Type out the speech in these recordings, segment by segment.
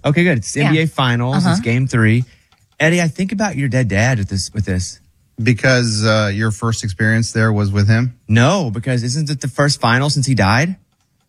Okay, good. It's NBA Finals. It's Game 3. Eddie, I think about your dead dad with this. Because your first experience there was with him? No, because isn't it the first final since he died?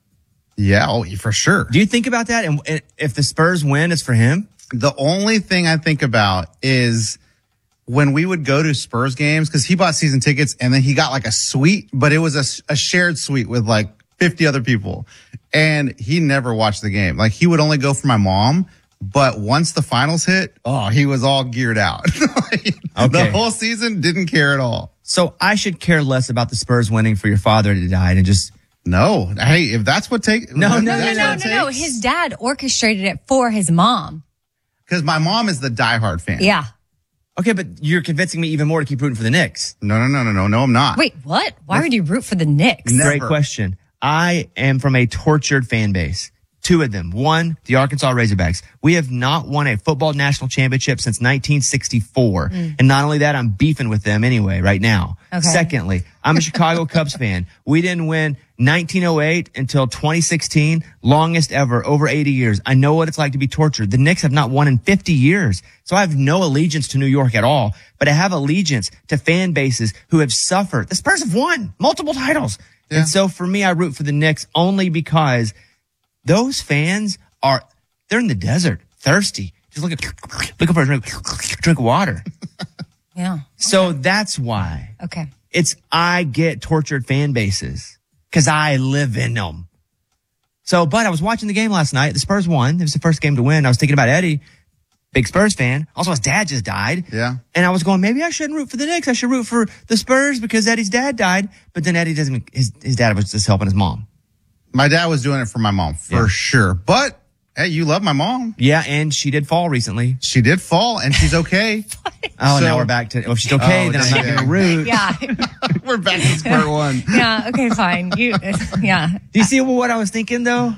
Yeah, for sure. Do you think about that? And if the Spurs win, it's for him? The only thing I think about is when we would go to Spurs games, because he bought season tickets and then he got like a suite, but it was a shared suite with like 50 other people. And he never watched the game. Like he would only go for my mom. But once the finals hit, he was all geared out. The whole season didn't care at all. So I should care less about the Spurs winning for your father to die and just... No. Hey, if that's what takes... No. His dad orchestrated it for his mom. Because my mom is the diehard fan. Yeah. Okay, but you're convincing me even more to keep rooting for the Knicks. No, I'm not. Wait, what? Why would you root for the Knicks? Never. Great question. I am from a tortured fan base. 2 of them. 1, the Arkansas Razorbacks. We have not won a football national championship since 1964. And not only that, I'm beefing with them anyway right now. Okay. Secondly, I'm a Chicago Cubs fan. We didn't win 1908 until 2016, longest ever, over 80 years. I know what it's like to be tortured. The Knicks have not won in 50 years. So I have no allegiance to New York at all, but I have allegiance to fan bases who have suffered. The Spurs have won multiple titles. Yeah. And so for me, I root for the Knicks only because those fans they're in the desert, thirsty, just looking for a drink of water. Yeah. Okay. So that's why. Okay. I get tortured fan bases because I live in them. So, but I was watching the game last night. The Spurs won. It was the first game to win. I was thinking about Eddie, big Spurs fan. Also, his dad just died. Yeah. And I was going, maybe I shouldn't root for the Knicks. I should root for the Spurs because Eddie's dad died. But then Eddie doesn't, his dad was just helping his mom. My dad was doing it for my mom, for sure. But, hey, you love my mom. Yeah, and she did fall recently. She did fall, and she's okay. Now we're back to, if she's okay, then I'm not going to root. Yeah. We're back to square one. Yeah, okay, fine. Do you see what I was thinking, though?